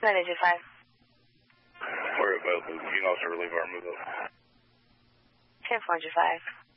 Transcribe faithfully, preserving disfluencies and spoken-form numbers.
nine eight five. We're available. You can also relieve our move up. ten four five.